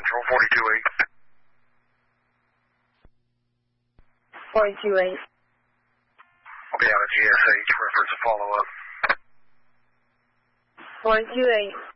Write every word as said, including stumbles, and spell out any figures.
Central, forty-two eight. forty-two eight. I'll be out of G S H, reference a follow-up. forty-two eight.